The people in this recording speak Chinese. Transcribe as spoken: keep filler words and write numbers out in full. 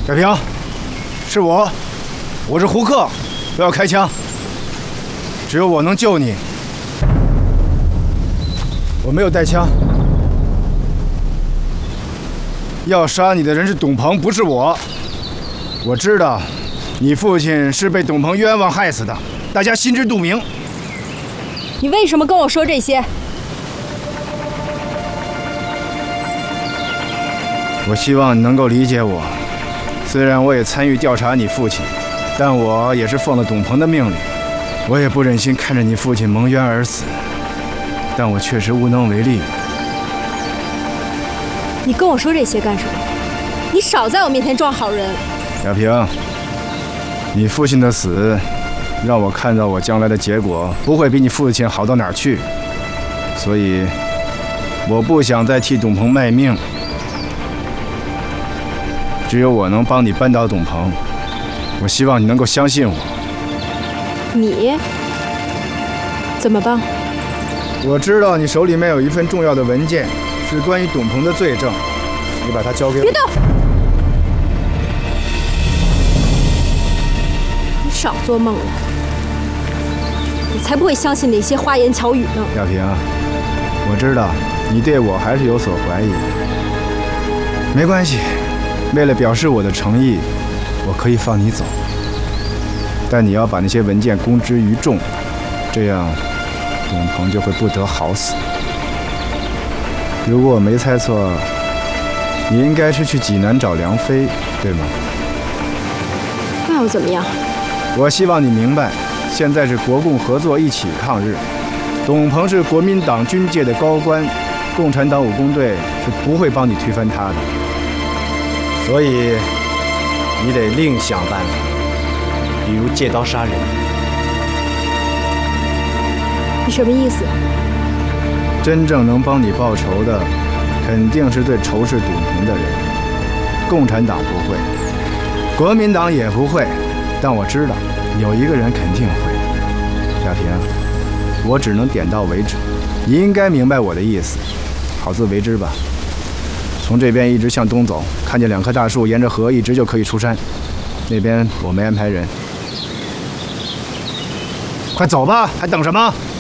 小平，是我，我是胡克，不要开枪，只有我能救你。我没有带枪，要杀你的人是董鹏，不是我。我知道，你父亲是被董鹏冤枉害死的，大家心知肚明。 你为什么跟我说这些？ 我希望你能够理解我。虽然我也参与调查你父亲，但我也是奉了董鹏的命令。我也不忍心看着你父亲蒙冤而死，但我确实无能为力。 你跟我说这些干什么？你少在我面前装好人。 小平，你父亲的死，让我看到我将来的结果不会比你父亲好到哪儿去，所以我不想再替董鹏卖命。只有我能帮你扳倒董鹏，我希望你能够相信我。 你怎么帮？ 我知道你手里面有一份重要的文件，是关于董鹏的罪证，你把它交给我。 别动！你少做梦了，我才不会相信那些花言巧语呢。 小平，我知道你对我还是有所怀疑，没关系。为了表示我的诚意，我可以放你走，但你要把那些文件公之于众，这样董鹏就会不得好死。如果我没猜错，你应该是去济南找梁飞，对吗？ 那又怎么样？ 我希望你明白，现在是国共合作一起抗日。董鹏是国民党军界的高官，共产党武工队是不会帮你推翻他的。所以，你得另想办法，比如借刀杀人。 你什么意思？ 真正能帮你报仇的，肯定是最仇视董鹏的人。共产党不会，国民党也不会，但我知道有一个人肯定会。亚平，我只能点到为止，你应该明白我的意思，好自为之吧。从这边一直向东走，看见两棵大树，沿着河一直就可以出山。那边我没安排人，快走吧，还等什么？